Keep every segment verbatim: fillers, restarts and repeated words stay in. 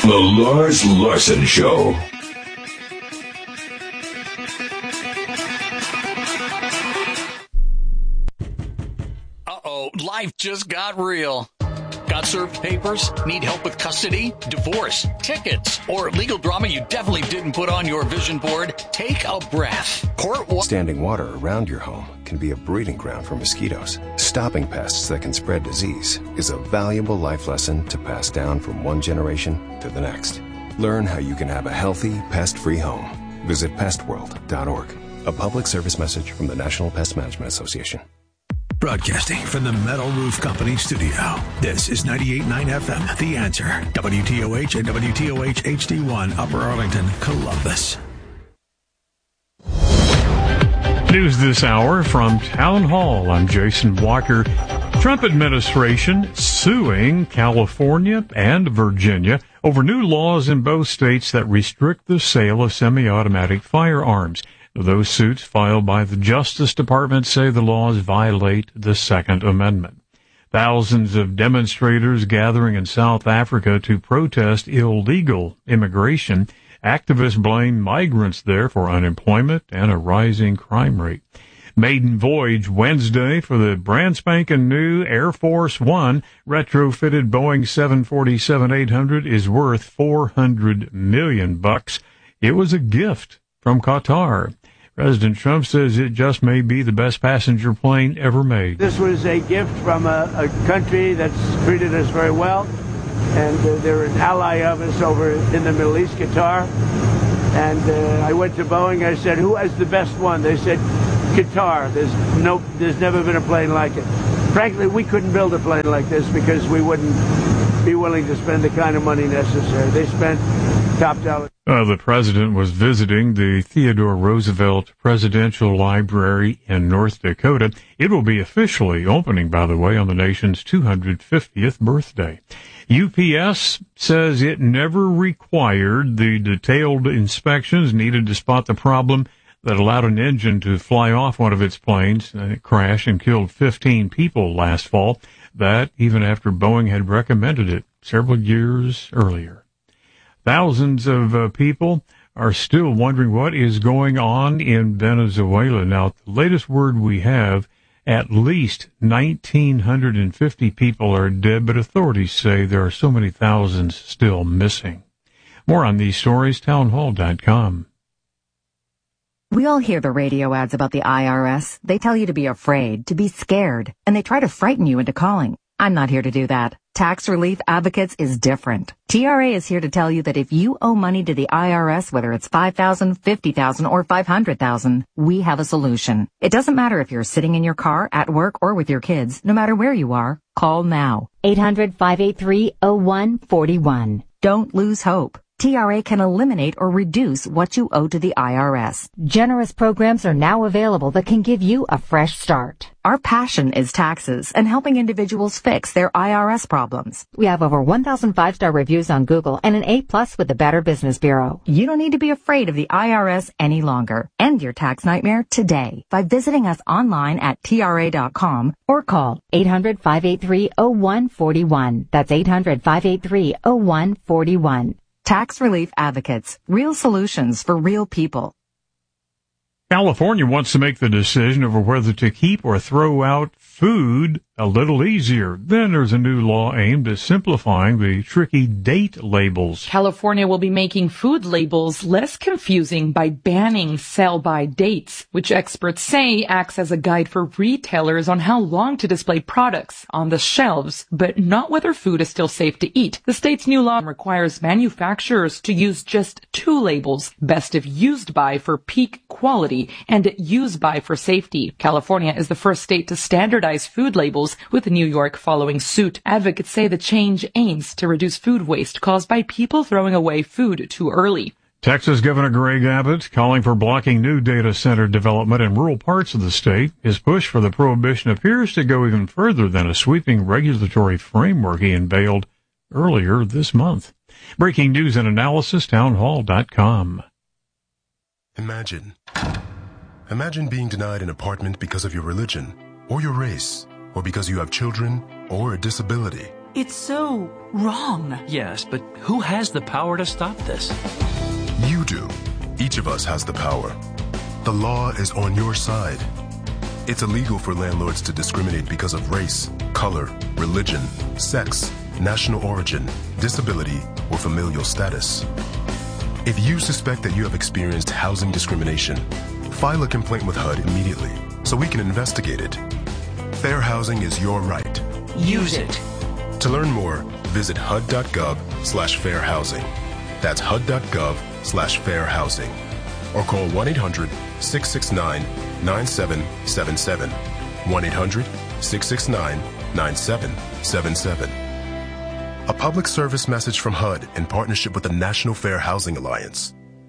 The Lars Larson Show. Uh-oh, life just got real. Got served papers? Need help with custody, divorce, tickets, or legal drama you definitely didn't put on your vision board? Take a breath. Court wa- Standing water around your home can be a breeding ground for mosquitoes. Stopping pests that can spread disease is a valuable life lesson to pass down from one generation to the next. Learn how you can have a healthy, pest-free home. Visit pest world dot org. A public service message from the National Pest Management Association. Broadcasting from the Metal Roof Company studio. This is ninety-eight point nine F M, The Answer. W T O H and W T O H H D one, Upper Arlington, Columbus. News this hour from Town Hall. I'm Jason Walker. Trump administration suing California and Virginia over new laws in both states that restrict the sale of semi-automatic firearms. Those suits filed by the Justice Department say the laws violate the Second Amendment. Thousands of demonstrators gathering in South Africa to protest illegal immigration. Activists blame migrants there for unemployment and a rising crime rate. Maiden voyage Wednesday for the brand spanking new Air Force One retrofitted Boeing seven forty-seven eight hundred is worth four hundred million bucks. It was a gift from Qatar. President Trump says it just may be the best passenger plane ever made. This was a gift from a, a country that's treated us very well, and uh, they're an ally of us over in the Middle East, Qatar. And uh, I went to Boeing. I said, "Who has the best one?" They said, "Qatar." There's no, there's never been a plane like it. Frankly, we couldn't build a plane like this because we wouldn't be willing to spend the kind of money necessary. They spent top dollar. Uh, the president was visiting the Theodore Roosevelt Presidential Library in North Dakota. It will be officially opening, by the way, on the nation's two hundred fiftieth birthday. U P S says it never required the detailed inspections needed to spot the problem that allowed an engine to fly off one of its planes. It crashed and killed fifteen people last fall. That even after Boeing had recommended it several years earlier. Thousands of uh, people are still wondering what is going on in Venezuela. Now, the latest word we have, at least one thousand nine hundred fifty people are dead, but authorities say there are so many thousands still missing. More on these stories, town hall dot com. We all hear the radio ads about the I R S. They tell you to be afraid, to be scared, and they try to frighten you into calling. I'm not here to do that. Tax Relief Advocates is different. T R A is here to tell you that if you owe money to the I R S, whether it's five thousand dollars, fifty thousand dollars, or five hundred thousand dollars, we have a solution. It doesn't matter if you're sitting in your car, at work, or with your kids. No matter where you are, call now. eight hundred, five eight three, oh one four one. Don't lose hope. T R A can eliminate or reduce what you owe to the I R S. Generous programs are now available that can give you a fresh start. Our passion is taxes and helping individuals fix their I R S problems. We have over one thousand five-star reviews on Google and an A plus with the Better Business Bureau. You don't need to be afraid of the I R S any longer. End your tax nightmare today by visiting us online at T R A dot com or call eight hundred, five eight three, oh one four one. That's eight hundred, five eight three, oh one four one. Tax Relief Advocates. Real solutions for real people. California wants to make the decision over whether to keep or throw out food a little easier. Then there's a new law aimed at simplifying the tricky date labels. California will be making food labels less confusing by banning sell-by dates, which experts say acts as a guide for retailers on how long to display products on the shelves, but not whether food is still safe to eat. The state's new law requires manufacturers to use just two labels, best if used by for peak quality and use by for safety. California is the first state to standardize food labels, with New York following suit. Advocates say the change aims to reduce food waste caused by people throwing away food too early. Texas Governor Greg Abbott calling for blocking new data center development in rural parts of the state. His push for the prohibition appears to go even further than a sweeping regulatory framework he unveiled earlier this month. Breaking news and analysis, town hall dot com. Imagine. Imagine being denied an apartment because of your religion or your race, or because you have children or a disability. It's so wrong. Yes, but who has the power to stop this? You do. Each of us has the power. The law is on your side. It's illegal for landlords to discriminate because of race, color, religion, sex, national origin, disability, or familial status. If you suspect that you have experienced housing discrimination, file a complaint with H U D immediately so we can investigate it. Fair housing is your right. Use it. To learn more, visit H U D dot gov slash fair housing. That's H U D dot gov slash fair housing. Or call one eight hundred six six nine nine seven seven seven. one eight hundred six six nine nine seven seven seven. A public service message from H U D in partnership with the National Fair Housing Alliance.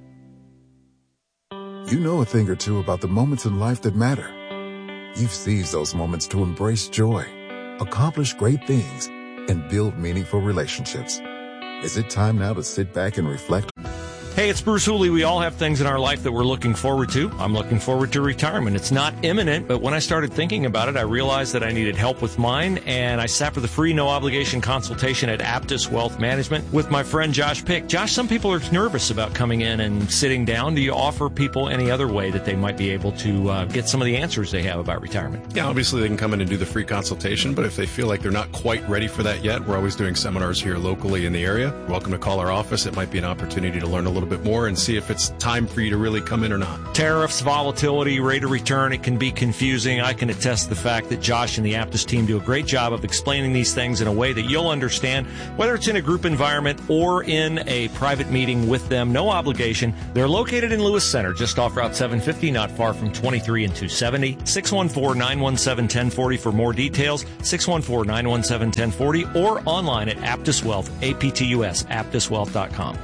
You know a thing or two about the moments in life that matter. You've seized those moments to embrace joy, accomplish great things, and build meaningful relationships. Is it time now to sit back and reflect? Hey, it's Bruce Hooley. We all have things in our life that we're looking forward to. I'm looking forward to retirement. It's not imminent, but when I started thinking about it, I realized that I needed help with mine, and I sat for the free, no-obligation consultation at Aptus Wealth Management with my friend Josh Pick. Josh, some people are nervous about coming in and sitting down. Do you offer people any other way that they might be able to uh, get some of the answers they have about retirement? Yeah, obviously they can come in and do the free consultation, but if they feel like they're not quite ready for that yet, we're always doing seminars here locally in the area. You're welcome to call our office. It might be an opportunity to learn a little bit more and see if it's time for you to really come in or not. Tariffs, volatility, rate of return, it can be confusing. I can attest to the fact that Josh and the Aptus team do a great job of explaining these things in a way that you'll understand, whether it's in a group environment or in a private meeting with them. No obligation. They're located in Lewis Center, just off Route seven fifty, not far from twenty-three and two seventy. six one four, nine one seven, one zero four zero for more details. six one four, nine one seven, one zero four zero or online at Aptus Wealth, A P T U S, aptus wealth dot com.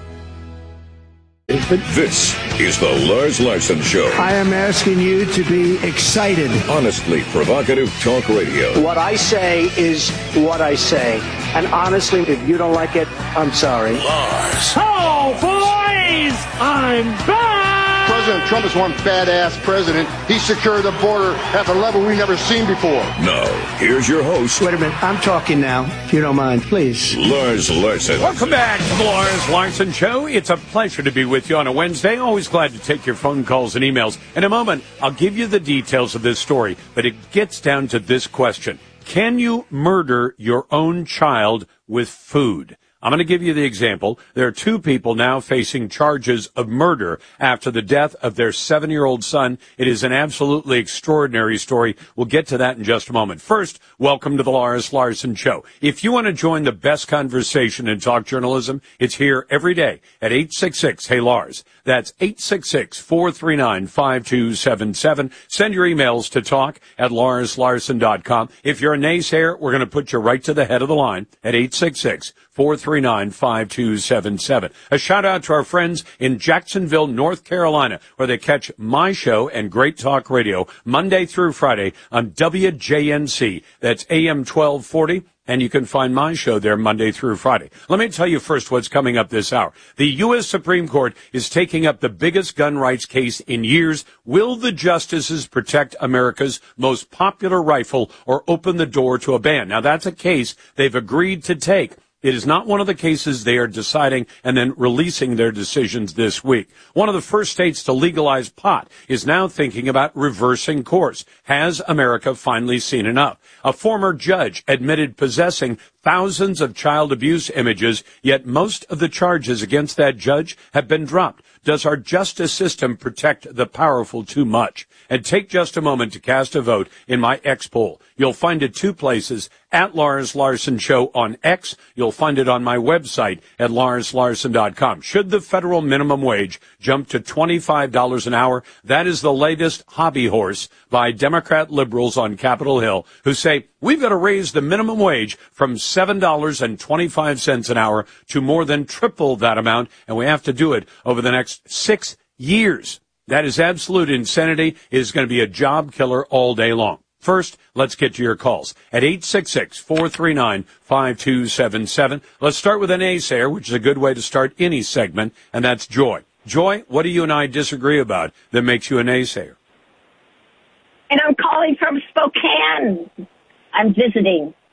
This is the Lars Larson Show. I am asking you to be excited. Honestly provocative talk radio. What I say is what I say. And honestly, if you don't like it, I'm sorry. Lars. Oh, boys! I'm back! President Trump is one badass president. He secured the border at the level we've never seen before. Now, here's your host. Wait a minute. I'm talking now, if you don't mind, please. Lars Larson. Welcome back to the Lars Larson Show. It's a pleasure to be with you on a Wednesday. Always glad to take your phone calls and emails. In a moment, I'll give you the details of this story, but it gets down to this question. Can you murder your own child with food? I'm going to give you the example. There are two people now facing charges of murder after the death of their seven-year-old son. It is an absolutely extraordinary story. We'll get to that in just a moment. First, welcome to the Lars Larson Show. If you want to join the best conversation in talk journalism, it's here every day at eight six six, hey Lars. That's eight six six, four three nine, five two seven seven. Send your emails to talk at lars larson dot com. If you're a naysayer, we're going to put you right to the head of the line at eight six six, four three nine, five two seven seven. A shout out to our friends in Jacksonville, North Carolina, where they catch my show and Great Talk Radio Monday through Friday on W J N C. That's A M twelve forty. And you can find my show there Monday through Friday. Let me tell you first what's coming up this hour. The U S Supreme Court is taking up the biggest gun rights case in years. Will the justices protect America's most popular rifle or open the door to a ban? Now, that's a case they've agreed to take. It is not one of the cases they are deciding and then releasing their decisions this week. One of the first states to legalize pot is now thinking about reversing course. Has America finally seen enough? A former judge admitted possessing thousands of child abuse images, yet most of the charges against that judge have been dropped. Does our justice system protect the powerful too much? And take just a moment to cast a vote in my X poll. You'll find it two places, at Lars Larson Show on X. You'll find it on my website at lars larson dot com. Should the federal minimum wage jump to twenty-five dollars an hour? That is the latest hobby horse by Democrat liberals on Capitol Hill who say we've got to raise the minimum wage from seven dollars and twenty-five cents an hour to more than triple that amount, and we have to do it over the next six years. That is absolute insanity. It is going to be a job killer all day long. First, let's get to your calls at eight six six, four three nine, five two seven seven. Let's start with a naysayer, which is a good way to start any segment, and that's Joy. Joy, what do you and I disagree about that makes you a naysayer? And I'm calling from Spokane. I'm visiting.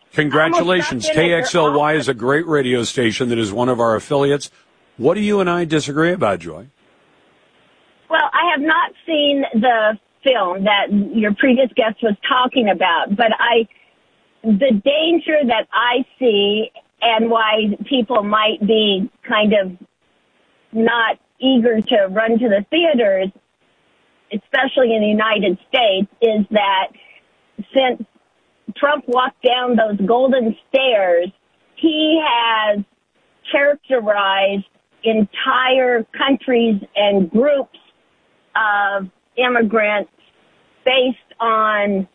Congratulations. K X L Y is a great radio station that is one of our affiliates. What do you and I disagree about, Joy? Well, I have not seen the film that your previous guest was talking about, but I, the danger that I see and why people might be kind of not eager to run to the theaters, especially in the United States, is that since Trump walked down those golden stairs, he has characterized entire countries and groups of immigrants based on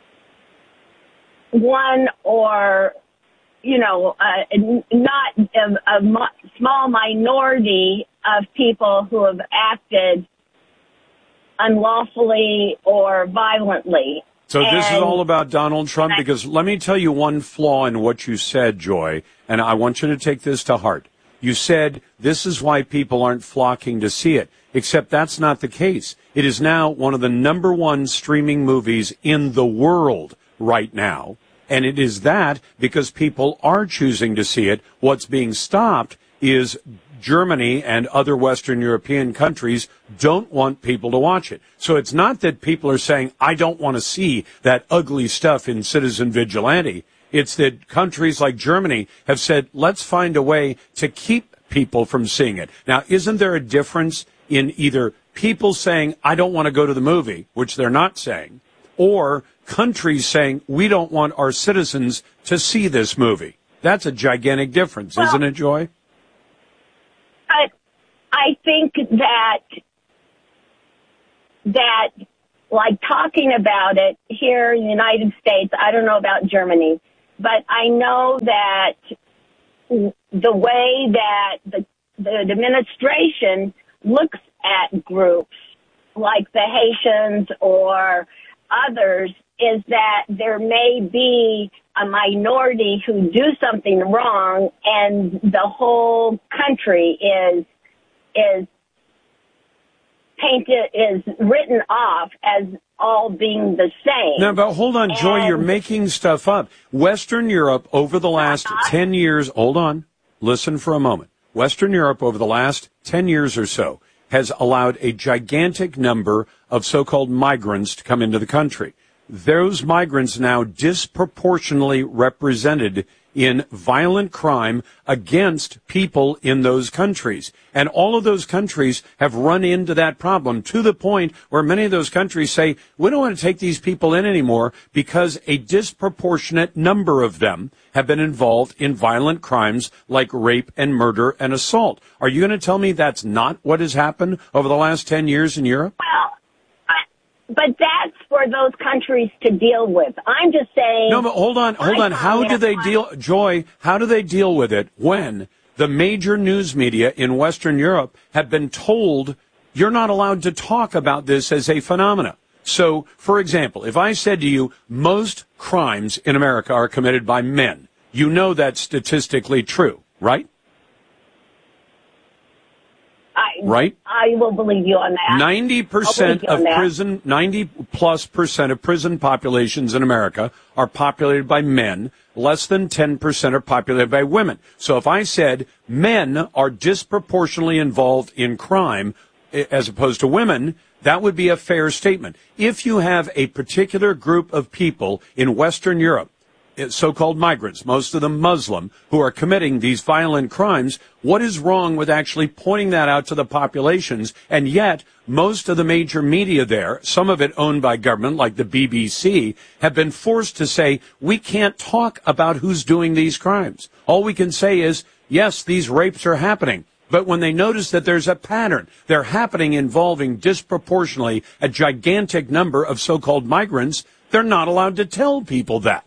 one or, you know, uh, not a, a mo- small minority of people who have acted unlawfully or violently. So this and, is all about Donald Trump, because let me tell you one flaw in what you said, Joy, and I want you to take this to heart. You said this is why people aren't flocking to see it, except that's not the case. It is now one of the number one streaming movies in the world right now, and it is that because people are choosing to see it. What's being stopped is Germany and other Western European countries don't want people to watch it. So it's not that people are saying, I don't want to see that ugly stuff in Citizen Vigilante. It's that countries like Germany have said, let's find a way to keep people from seeing it. Now, isn't there a difference in either people saying, I don't want to go to the movie, which they're not saying, or countries saying, we don't want our citizens to see this movie? That's a gigantic difference, well, isn't it, Joy? I, I think that, that, like talking about it here in the United States, I don't know about Germany, but I know that the way that the, the administration looks at groups like the Haitians or others is that there may be a minority who do something wrong and the whole country is is painted, is written off as all being the same. Now, but hold on, and Joy, you're making stuff up. Western Europe over the last ten years, hold on, listen for a moment. Western Europe over the last ten years or so has allowed a gigantic number of so-called migrants to come into the country. Those migrants now disproportionately represented in violent crime against people in those countries. And all of those countries have run into that problem to the point where many of those countries say, we don't want to take these people in anymore because a disproportionate number of them have been involved in violent crimes like rape and murder and assault. Are you going to tell me that's not what has happened over the last ten years in Europe? Well, but that's for those countries to deal with. I'm just saying. No, but hold on, hold on. How do they deal, Joy, how do they deal with it when the major news media in Western Europe have been told you're not allowed to talk about this as a phenomena? So, for example, if I said to you, most crimes in America are committed by men, you know that's statistically true, right? I, right? I will believe you on that. ninety percent of prison, ninety plus percent of prison populations in America are populated by men. Less than ten percent are populated by women. So if I said men are disproportionately involved in crime as opposed to women, that would be a fair statement. If you have a particular group of people in Western Europe, so-called migrants, most of them Muslim, who are committing these violent crimes, what is wrong with actually pointing that out to the populations? And yet, most of the major media there, some of it owned by government, like the B B C, have been forced to say, we can't talk about who's doing these crimes. All we can say is, yes, these rapes are happening. But when they notice that there's a pattern, they're happening involving disproportionately a gigantic number of so-called migrants, they're not allowed to tell people that.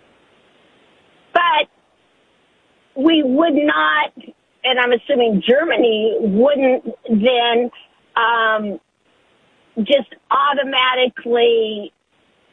But we would not, and I'm assuming Germany wouldn't then um, just automatically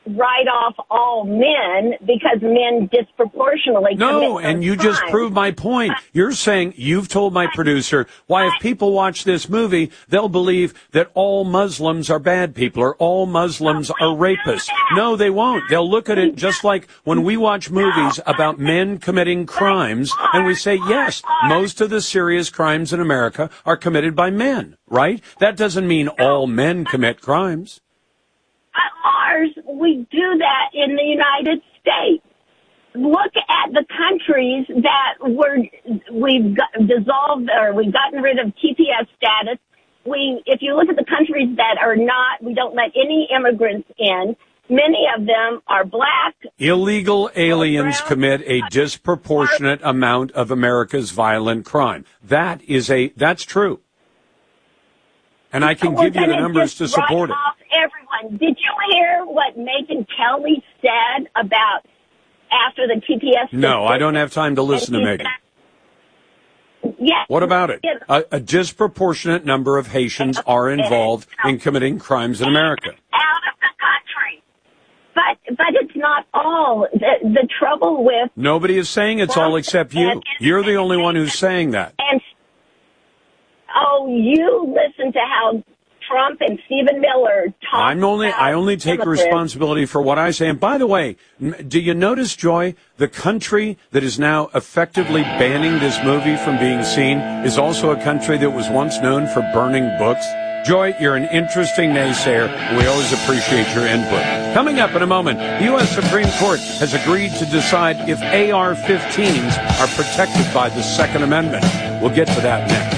write off all men because men disproportionately No, commit and you crimes. just proved my point. You're saying you've told my producer why if people watch this movie, they'll believe that all Muslims are bad people or all Muslims are rapists. No, they won't. They'll look at it just like when we watch movies about men committing crimes and we say, yes, most of the serious crimes in America are committed by men, right? That doesn't mean all men commit crimes. But Lars, we do that in the United States. Look at the countries that were we've got, dissolved or we've gotten rid of T P S status. We, if you look at the countries that are not, we don't let any immigrants in. Many of them are black. Illegal aliens commit a disproportionate amount of America's violent crime. That is a that's true. And I can Well, give you then the it numbers just to support it. write off everyone. Did you hear what Megyn Kelly said about after the T P S? No, I don't have time to listen to Megan. Yeah. What about it? A, a disproportionate number of Haitians are involved in committing crimes in America. Out of the country. But but it's not all. The, the trouble with... Nobody is saying it's all except you. You're the only one who's saying that. And oh, you listen to how Trump and Stephen Miller talk. I'm only, about I only take immigrants. responsibility for what I say. And by the way, m- do you notice, Joy, the country that is now effectively banning this movie from being seen is also a country that was once known for burning books? Joy, you're an interesting naysayer. We always appreciate your input. Coming up in a moment, the U S Supreme Court has agreed to decide if A R fifteens are protected by the Second Amendment. We'll get to that next.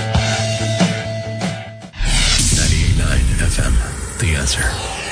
ninety-eight point nine F M, The Answer.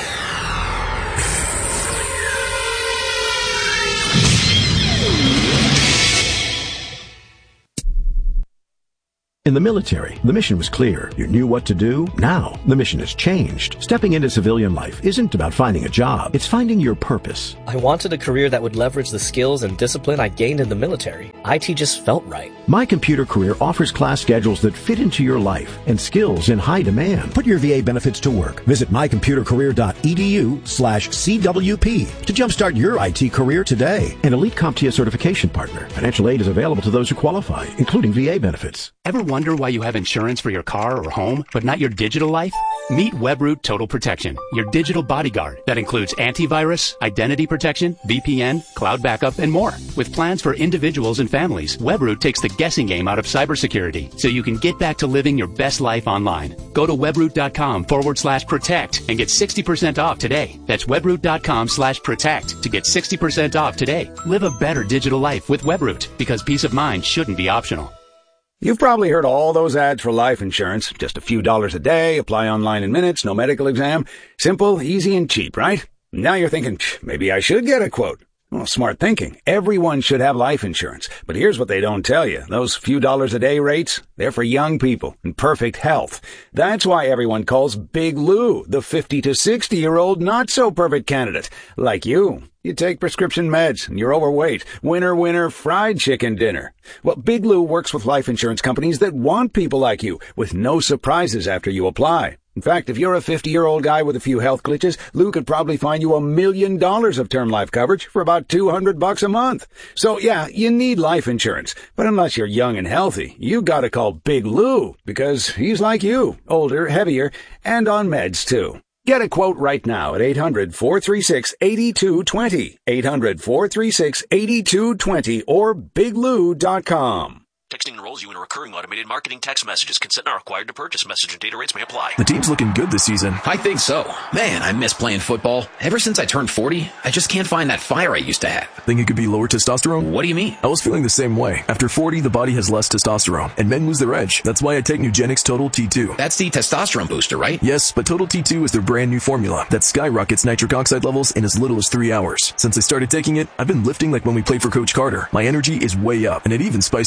In the military, the mission was clear. You knew what to do. Now, the mission has changed. Stepping into civilian life isn't about finding a job. It's finding your purpose. I wanted a career that would leverage the skills and discipline I gained in the military. I T just felt right. My Computer Career offers class schedules that fit into your life and skills in high demand. Put your V A benefits to work. Visit mycomputercareer.edu slash CWP to jumpstart your I T career today. An Elite CompTIA certification partner. Financial aid is available to those who qualify, including V A benefits. Ever wonder why you have insurance for your car or home, but not your digital life? Meet Webroot Total Protection, your digital bodyguard that includes antivirus, identity protection, V P N, cloud backup, and more. With plans for individuals and families, Webroot takes the guessing game out of cybersecurity so you can get back to living your best life online. Go to webroot.com forward slash protect and get sixty percent off today. That's webroot.com slash protect to get sixty percent off today. Live a better digital life with Webroot because peace of mind shouldn't be optional. You've probably heard all those ads for life insurance. Just a few dollars a day, apply online in minutes, no medical exam. Simple, easy, and cheap, right? Now you're thinking, maybe I should get a quote. Well, smart thinking. Everyone should have life insurance. But here's what they don't tell you. Those few dollars a day rates, they're for young people in perfect health. That's why everyone calls Big Lou the fifty to sixty year old not so perfect candidate. Like you. You take prescription meds and you're overweight. Winner, winner, fried chicken dinner. Well, Big Lou works with life insurance companies that want people like you with no surprises after you apply. In fact, if you're a fifty-year-old guy with a few health glitches, Lou could probably find you a million dollars of term life coverage for about two hundred bucks a month. So yeah, you need life insurance. But unless you're young and healthy, you gotta call Big Lou because he's like you, older, heavier, and on meds too. Get a quote right now at eight hundred, four three six, eight two two zero, eight hundred, four three six, eight two two zero, or big lou dot com. Texting enrolls you in a recurring automated marketing text messages. Consent not required to purchase. Message and data rates may apply. The team's looking good this season. I think so. Man, I miss playing football. Ever since I turned forty, I just can't find that fire I used to have. Think it could be lower testosterone? What do you mean? I was feeling the same way. After forty, the body has less testosterone, and men lose their edge. That's why I take Nugenix Total T two. That's the testosterone booster, right? Yes, but Total T two is their brand new formula that skyrockets nitric oxide levels in as little as three hours. Since I started taking it, I've been lifting like when we played for Coach Carter. My energy is way up, and it even spiced up things because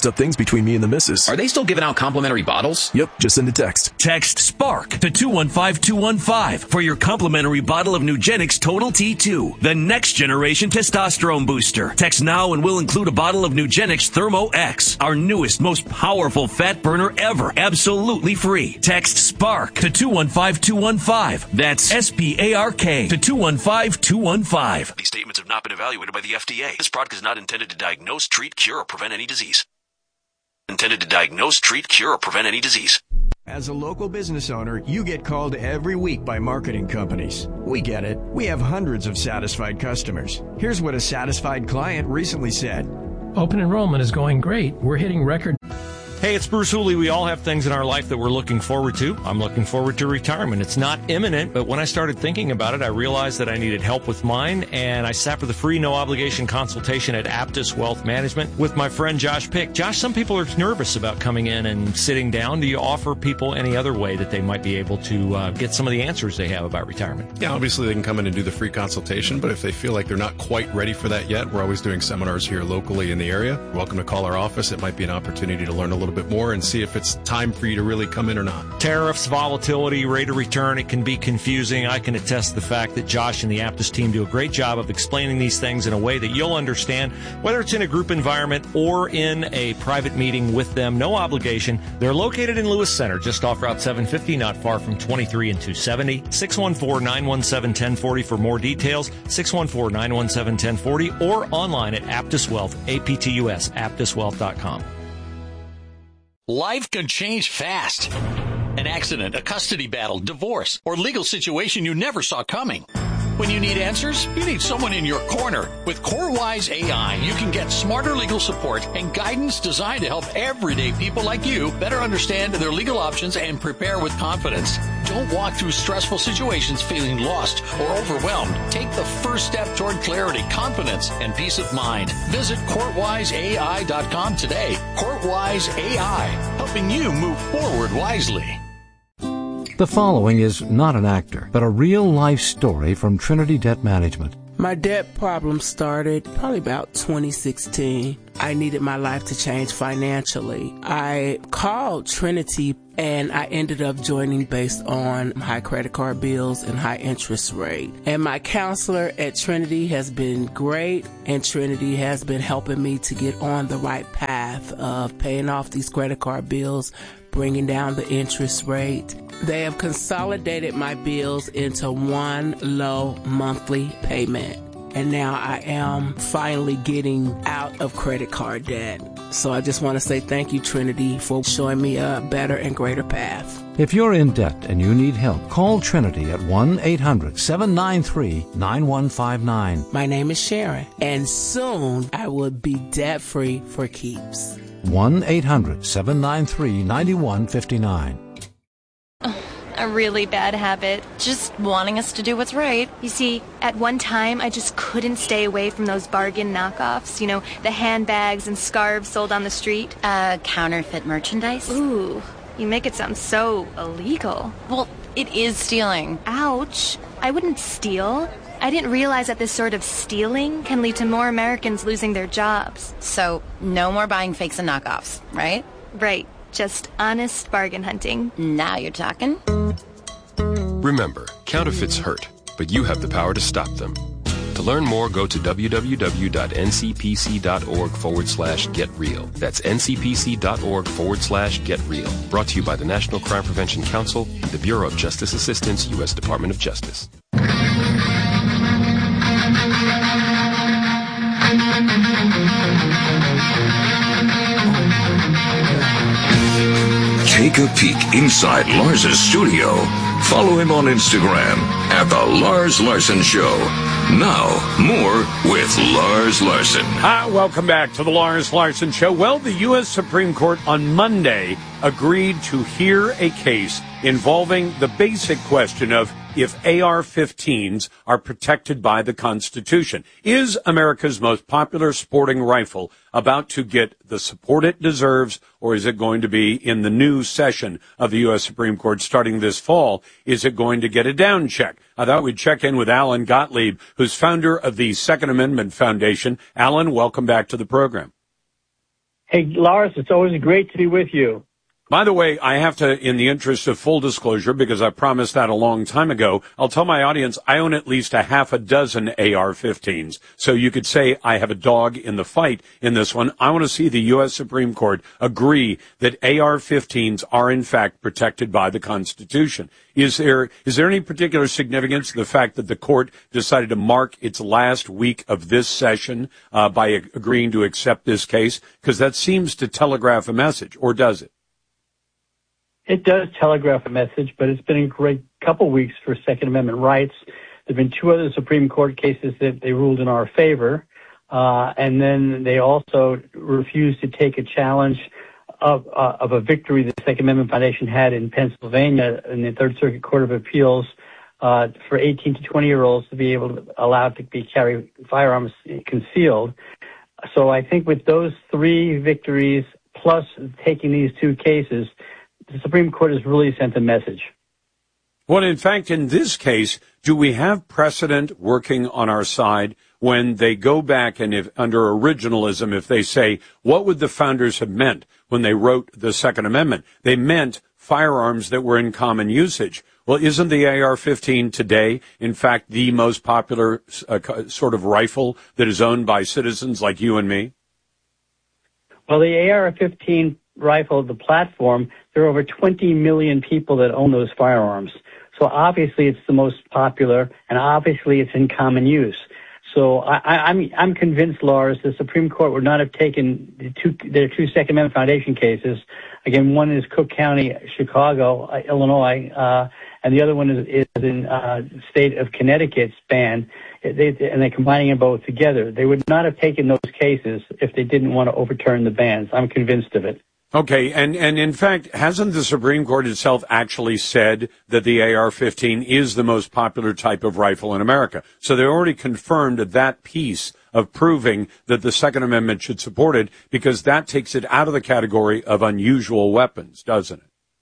between me and the missus. Are they still giving out complimentary bottles? Yep, just send a text. Text SPARK to two one five two one five for your complimentary bottle of Nugenix Total T two, the next generation testosterone booster. Text now and we'll include a bottle of Nugenix Thermo X, our newest, most powerful fat burner ever, absolutely free. Text SPARK to two one five two one five. That's S P A R K to two one five two one five. These statements have not been evaluated by the F D A. This product is not intended to diagnose, treat, cure, or prevent any disease. Intended to diagnose, treat, cure, or prevent any disease. As a local business owner, you get called every week by marketing companies. We get it. We have hundreds of satisfied customers. Here's what a satisfied client recently said. Open enrollment is going great. We're hitting record. Hey, it's Bruce Hooley. We all have things in our life that we're looking forward to. I'm looking forward to retirement. It's not imminent, but when I started thinking about it, I realized that I needed help with mine, and I sat for the free, no-obligation consultation at Aptus Wealth Management with my friend Josh Pick. Josh, some people are nervous about coming in and sitting down. Do you offer people any other way that they might be able to uh, get some of the answers they have about retirement? Yeah, obviously they can come in and do the free consultation, but if they feel like they're not quite ready for that yet, we're always doing seminars here locally in the area. You're welcome to call our office. It might be an opportunity to learn a little bit more and see if it's time for you to really come in or not. Tariffs, volatility, rate of return, it can be confusing. I can attest to the fact that Josh and the Aptus team do a great job of explaining these things in a way that you'll understand, whether it's in a group environment or in a private meeting with them. No obligation. They're located in Lewis Center, just off Route seven fifty, not far from twenty-three and two seventy. six one four, nine one seven, one zero four zero for more details. six one four, nine one seven, one zero four zero or online at Aptus Wealth, A P T U S, aptus wealth dot com. Life can change fast. An accident, a custody battle, divorce, or legal situation you never saw coming. When you need answers, you need someone in your corner. With CoreWise A I, you can get smarter legal support and guidance designed to help everyday people like you better understand their legal options and prepare with confidence. Don't walk through stressful situations feeling lost or overwhelmed. Take the first step toward clarity, confidence, and peace of mind. Visit court wise A I dot com today. CourtWise A I, helping you move forward wisely. The following is not an actor, but a real-life story from Trinity Debt Management. My debt problem started probably about twenty sixteen. I needed my life to change financially. I called Trinity and I ended up joining based on high credit card bills and high interest rate. And my counselor at Trinity has been great, and Trinity has been helping me to get on the right path of paying off these credit card bills, bringing down the interest rate. They have consolidated my bills into one low monthly payment. And now I am finally getting out of credit card debt. So I just want to say thank you, Trinity, for showing me a better and greater path. If you're in debt and you need help, call Trinity at one eight hundred, seven nine three, nine one five nine. My name is Sharon, and soon I will be debt-free for keeps. one eight hundred, seven nine three, nine one five nine. A really bad habit, just wanting us to do what's right. You see, at one time, I just couldn't stay away from those bargain knockoffs. You know, the handbags and scarves sold on the street. Uh, counterfeit merchandise? Ooh, you make it sound so illegal. Well, it is stealing. Ouch. I wouldn't steal. I didn't realize that this sort of stealing can lead to more Americans losing their jobs. So, no more buying fakes and knockoffs, right? Right. Just honest bargain hunting. Now you're talking. Remember, counterfeits hurt, but you have the power to stop them. To learn more, go to www.ncpc.org forward slash get real. That's ncpc.org forward slash get real. Brought to you by the National Crime Prevention Council and the Bureau of Justice Assistance, U S Department of Justice. Take a peek inside Lars's studio. Follow him on Instagram at The Lars Larson Show. Now, more with Lars Larson. Ah, welcome back to The Lars Larson Show. Well, the U S Supreme Court on Monday agreed to hear a case involving the basic question of if A R fifteens are protected by the Constitution. Is America's most popular sporting rifle about to get the support it deserves, or is it going to be in the new session of the U S Supreme Court starting this fall? Is it going to get a down check? I thought we'd check in with Alan Gottlieb, who's founder of the Second Amendment Foundation. Alan, welcome back to the program. Hey, Lars, it's always great to be with you. By the way, I have to, in the interest of full disclosure, because I promised that a long time ago, I'll tell my audience I own at least a half a dozen A R fifteens. So you could say I have a dog in the fight in this one. I want to see the U S Supreme Court agree that A R fifteens are in fact protected by the Constitution. Is there, is there any particular significance to the fact that the court decided to mark its last week of this session uh, by agreeing to accept this case? Because that seems to telegraph a message, or does it? It does telegraph a message, but it's been a great couple weeks for Second Amendment rights. There have been two other Supreme Court cases that they ruled in our favor, uh, and then they also refused to take a challenge of, uh, of a victory the Second Amendment Foundation had in Pennsylvania in the Third Circuit Court of Appeals uh, for eighteen to twenty-year-olds to be able to allowed to be carry firearms concealed. So I think with those three victories plus taking these two cases, the Supreme Court has really sent a message. Well, in fact, in this case, do we have precedent working on our side when they go back and if under originalism, if they say, what would the founders have meant when they wrote the Second Amendment? They meant firearms that were in common usage. Well, isn't the A R fifteen today, in fact, the most popular uh, sort of rifle that is owned by citizens like you and me? Well, the A R fifteen rifle, the platform, there are over twenty million people that own those firearms. So obviously it's the most popular, and obviously it's in common use. So I, I, I'm I'm convinced, Lars, the Supreme Court would not have taken the two their two Second Amendment Foundation cases. Again, one is Cook County, Chicago, uh, Illinois, uh, and the other one is, is in uh, the state of Connecticut's ban. They, and they're combining them both together. They would not have taken those cases if they didn't want to overturn the bans. I'm convinced of it. Okay, and, and in fact, hasn't the Supreme Court itself actually said that the A R fifteen is the most popular type of rifle in America? So they already confirmed that piece of proving that the Second Amendment should support it, because that takes it out of the category of unusual weapons, doesn't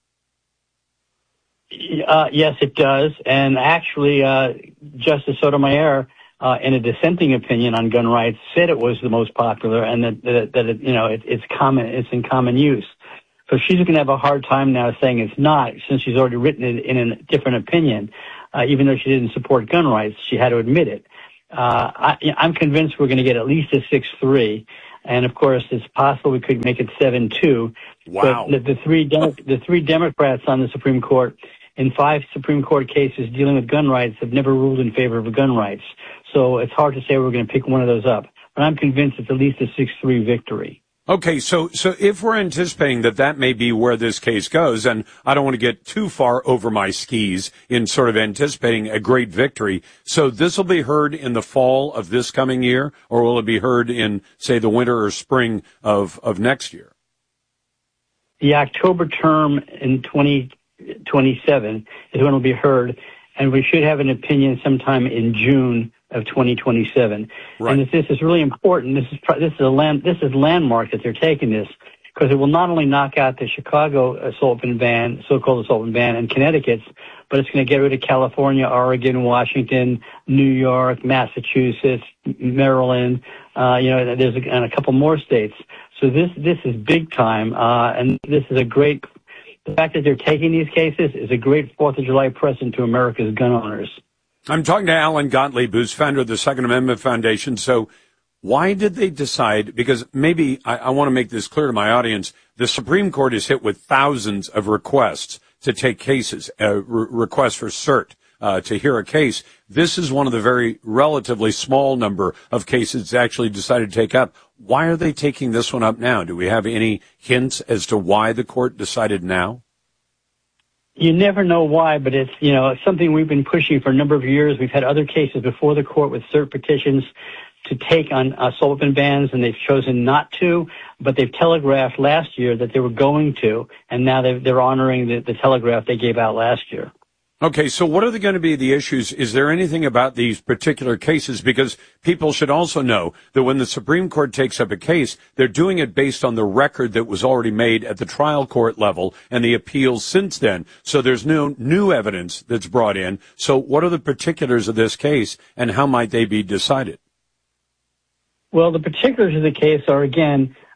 it? Uh, yes, it does. And actually, uh, Justice Sotomayor, Uh, in a dissenting opinion on gun rights, said it was the most popular, and that that, that it, you know it, it's common, it's in common use. So she's going to have a hard time now saying it's not, since she's already written it in a different opinion. Uh, even though she didn't support gun rights, she had to admit it. Uh, I, I'm convinced we're going to get at least a six three, and of course it's possible we could make it seven two. Wow! But the, the three Dem- the three Democrats on the Supreme Court in five Supreme Court cases dealing with gun rights have never ruled in favor of gun rights. So it's hard to say we're going to pick one of those up. But I'm convinced it's at least a six three victory. Okay, so so if we're anticipating that that may be where this case goes, and I don't want to get too far over my skis in sort of anticipating a great victory, so this will be heard in the fall of this coming year, or will it be heard in, say, the winter or spring of, of next year? The October term in twenty twenty-seven is when it will be heard, and we should have an opinion sometime in June of twenty twenty-seven. Right. And this is really important. This is this is a land this is landmark that they're taking this, because it will not only knock out the Chicago assault weapon ban, so-called assault weapon ban, and Connecticut's, but it's going to get rid of California, Oregon, Washington, New York, Massachusetts, Maryland. Uh, you know, there's a, and a couple more states. So this this is big time, uh, and this is a great. The fact that they're taking these cases is a great Fourth of July present to America's gun owners. I'm talking to Alan Gottlieb, who's founder of the Second Amendment Foundation. So why did they decide, because maybe I, I want to make this clear to my audience, the Supreme Court is hit with thousands of requests to take cases, uh, re- requests for cert uh, to hear a case. This is one of the very relatively small number of cases they actually decided to take up. Why are they taking this one up now? Do we have any hints as to why the court decided now? You never know why, but it's, you know, it's something we've been pushing for a number of years. We've had other cases before the court with cert petitions to take on assault weapon bans, and they've chosen not to, but they've telegraphed last year that they were going to, and now they're, they're honoring the, the telegraph they gave out last year. Okay, so what are going to be the issues? Is there anything about these particular cases? Because people should also know that when the Supreme Court takes up a case, they're doing it based on the record that was already made at the trial court level and the appeals since then. So there's no new evidence that's brought in. So what are the particulars of this case, and how might they be decided? Well, the particulars of the case are, again,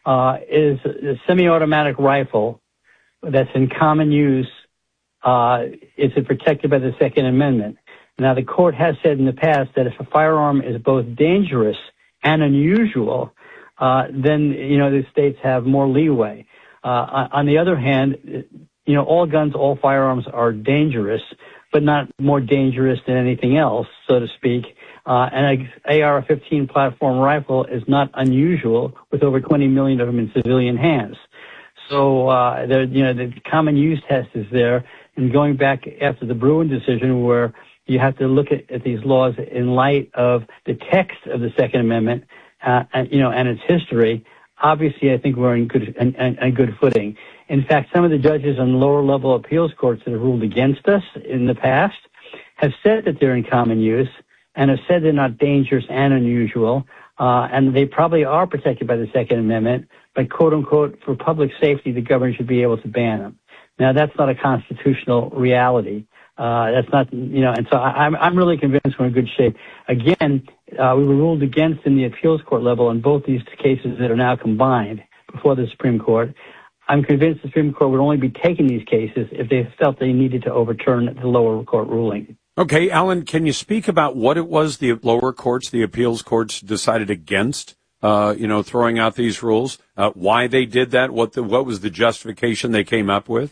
uh, is a semi-automatic rifle that's in common use. Uh, is it protected by the Second Amendment? Now, the court has said in the past that if a firearm is both dangerous and unusual, uh, then, you know, the states have more leeway. Uh, on the other hand, you know, all guns, all firearms are dangerous, but not more dangerous than anything else, so to speak. Uh, and a A R fifteen platform rifle is not unusual with over twenty million of them in civilian hands. So, uh, the, you know, the common use test is there. And going back after the Bruin decision, where you have to look at, at these laws in light of the text of the Second Amendment, uh, and, you know, and its history, obviously I think we're in good, in, in, in good footing. In fact, some of the judges on lower level appeals courts that have ruled against us in the past have said that they're in common use and have said they're not dangerous and unusual, uh, and they probably are protected by the Second Amendment, but quote unquote, for public safety, the government should be able to ban them. Now, that's not a constitutional reality. Uh, that's not, you know, and so I, I'm, I'm really convinced we're in good shape. Again, uh, we were ruled against in the appeals court level in both these cases that are now combined before the Supreme Court. I'm convinced the Supreme Court would only be taking these cases if they felt they needed to overturn the lower court ruling. Okay, Alan, can you speak about what it was the lower courts, the appeals courts decided against, uh, you know, throwing out these rules, uh, why they did that, what the, what was the justification they came up with?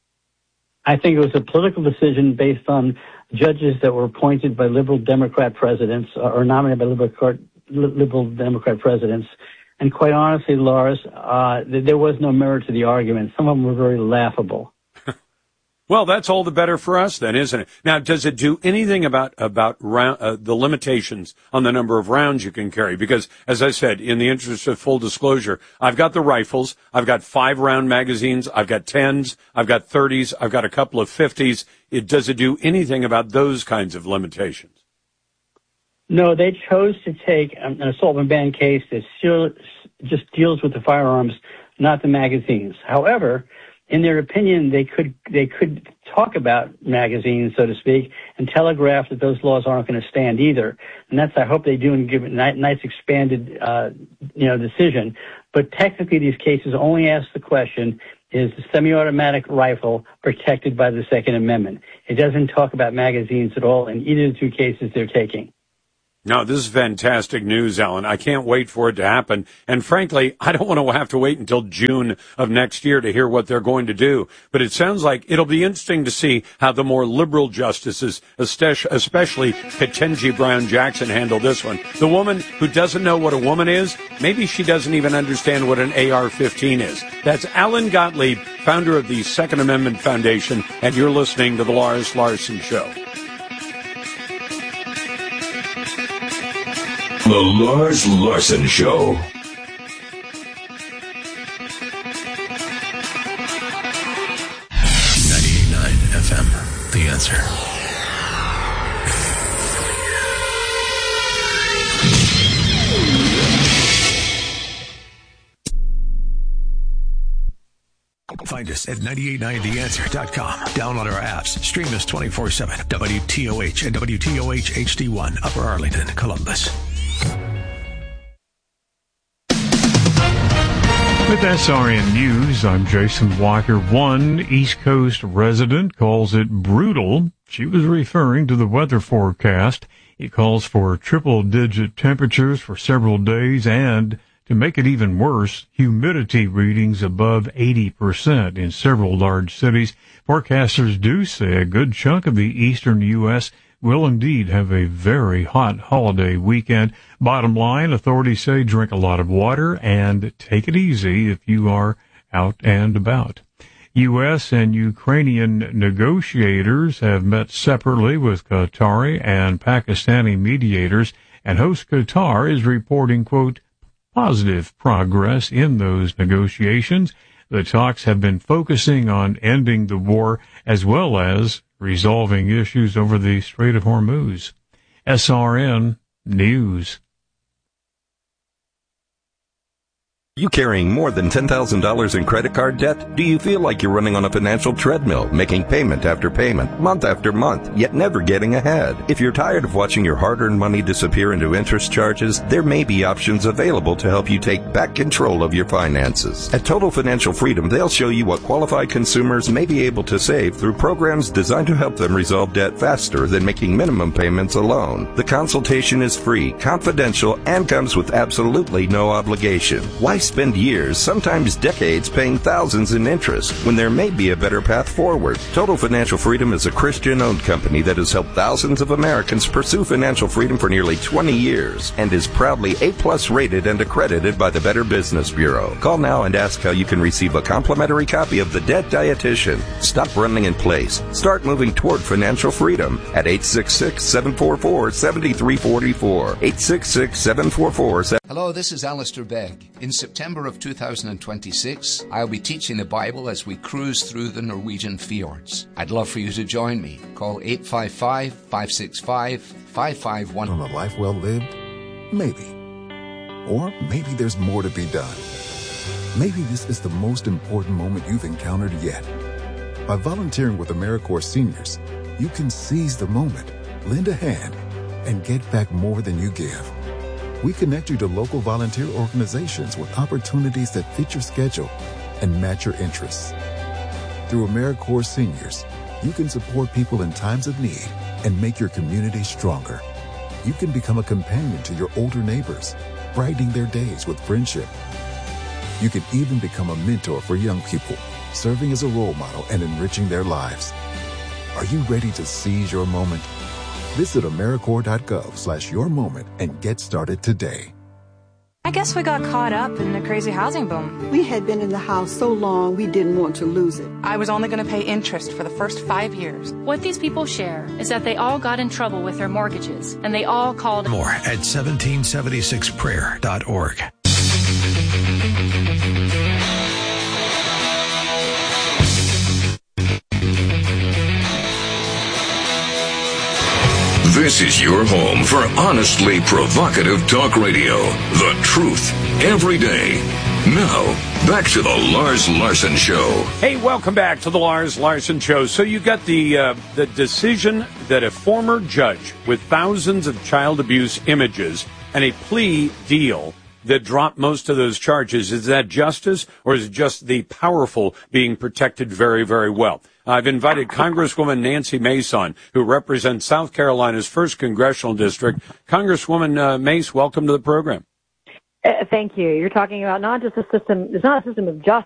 I think it was a political decision based on judges that were appointed by liberal Democrat presidents or nominated by liberal, court, liberal Democrat presidents. And quite honestly, Lars, uh, there was no merit to the argument. Some of them were very laughable. Well, that's all the better for us then, isn't it? Now, does it do anything about about round, uh, the limitations on the number of rounds you can carry? Because, as I said, in the interest of full disclosure, I've got the rifles, I've got five-round magazines, I've got tens, I've got thirties, I've got a couple of fifties. It, does it do anything about those kinds of limitations? No, they chose to take an assault and ban case that still just deals with the firearms, not the magazines. However, in their opinion, they could they could talk about magazines, so to speak, and telegraph that those laws aren't going to stand either. And that's, I hope they do, and give it a nice expanded, uh, you know, decision. But technically, these cases only ask the question: is the semi-automatic rifle protected by the Second Amendment? It doesn't talk about magazines at all in either of the two cases they're taking. No, this is fantastic news, Alan. I can't wait for it to happen. And frankly, I don't want to have to wait until June of next year to hear what they're going to do. But it sounds like it'll be interesting to see how the more liberal justices, especially Ketanji Brown Jackson, handle this one. The woman who doesn't know what a woman is, maybe she doesn't even understand what an A R fifteen is. That's Alan Gottlieb, founder of the Second Amendment Foundation, and you're listening to The Lars Larson Show. The Lars Larson Show. ninety-eight point nine F M, The Answer. Find us at nine eight nine the answer dot com. Download our apps. Stream us twenty-four seven. W T O H and W T O H H D one, Upper Arlington, Columbus. With S R N News, I'm Jason Walker. One East Coast resident calls it brutal. She was referring to the weather forecast. It calls for triple-digit temperatures for several days and, to make it even worse, humidity readings above eighty percent in several large cities. Forecasters do say a good chunk of the eastern U S will indeed have a very hot holiday weekend. Bottom line, authorities say drink a lot of water and take it easy if you are out and about. U S and Ukrainian negotiators have met separately with Qatari and Pakistani mediators, and host Qatar is reporting, quote, positive progress in those negotiations. The talks have been focusing on ending the war as well as resolving issues over the Strait of Hormuz. S R N News. You carrying more than ten thousand dollars in credit card debt? Do you feel like you're running on a financial treadmill, making payment after payment, month after month, yet never getting ahead? If you're tired of watching your hard-earned money disappear into interest charges, there may be options available to help you take back control of your finances. At Total Financial Freedom, they'll show you what qualified consumers may be able to save through programs designed to help them resolve debt faster than making minimum payments alone. The consultation is free, confidential, and comes with absolutely no obligation. Why spend years, sometimes decades, paying thousands in interest when there may be a better path forward? Total Financial Freedom is a Christian-owned company that has helped thousands of Americans pursue financial freedom for nearly twenty years and is proudly A-plus rated and accredited by the Better Business Bureau. Call now and ask how you can receive a complimentary copy of The Debt Dietitian. Stop running in place. Start moving toward financial freedom at eight six six, seven four four, seven three four four. eight six six, seven four four, seven Hello, this is Alistair Begg. In September of two thousand twenty-six, I'll be teaching the Bible as we cruise through the Norwegian fjords. I'd love for you to join me. Call eight five five, five six five, five five one. On a life well lived? Maybe. Or maybe there's more to be done. Maybe this is the most important moment you've encountered yet. By volunteering with AmeriCorps Seniors, you can seize the moment, lend a hand, and get back more than you give. We connect you to local volunteer organizations with opportunities that fit your schedule and match your interests. Through AmeriCorps Seniors, you can support people in times of need and make your community stronger. You can become a companion to your older neighbors, brightening their days with friendship. You can even become a mentor for young people, serving as a role model and enriching their lives. Are you ready to seize your moment? Visit AmeriCorps.gov slash your moment and get started today. I guess we got caught up in the crazy housing boom. We had been in the house so long we didn't want to lose it. I was only going to pay interest for the first five years. What these people share is that they all got in trouble with their mortgages, and they all called... More at seventeen seventy-six prayer dot org. This is your home for honestly provocative talk radio. The truth, every day. Now, back to the Lars Larson Show. Hey, welcome back to the Lars Larson Show. So you got the uh, the decision that a former judge with thousands of child abuse images and a plea deal that dropped most of those charges. Is that justice, or is it just the powerful being protected very, very well? I've invited Congresswoman Nancy Mace on, who represents South Carolina's first congressional district. Congresswoman uh, Mace, welcome to the program. Uh, thank you. You're talking about not just a system, it's not a system of justice.